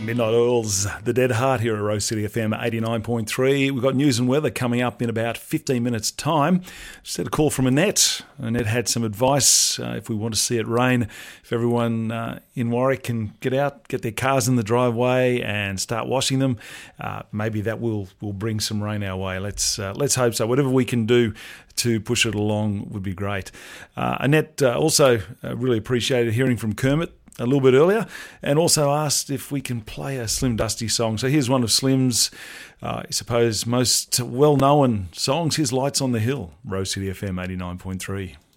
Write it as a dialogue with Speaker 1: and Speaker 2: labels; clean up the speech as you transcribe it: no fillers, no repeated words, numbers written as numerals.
Speaker 1: Midnight Oils, The Dead Heart here at Rose City FM 89.3. We've got news and weather coming up in about 15 minutes' time. Just had a call from Annette. Annette had some advice if we want to see it rain, if everyone in Warwick can get out, get their cars in the driveway and start washing them. Maybe that will bring some rain our way. Let's hope so. Whatever we can do to push it along would be great. Annette also really appreciated hearing from Kermit a little bit earlier, and also asked if we can play a Slim Dusty song. So here's one of Slim's, I suppose, most well-known songs. Here's Lights on the Hill, Rose City FM 89.3.